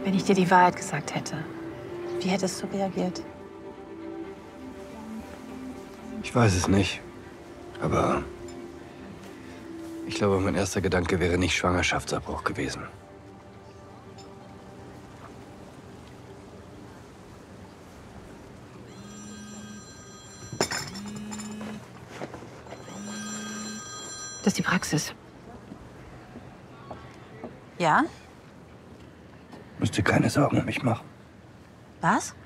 Wenn ich dir die Wahrheit gesagt hätte, wie hättest du reagiert? Ich weiß es nicht. Aber ich glaube, mein erster Gedanke wäre nicht Schwangerschaftsabbruch gewesen. Das ist die Praxis. Ja? Müsst ihr keine Sorgen um mich machen. Was?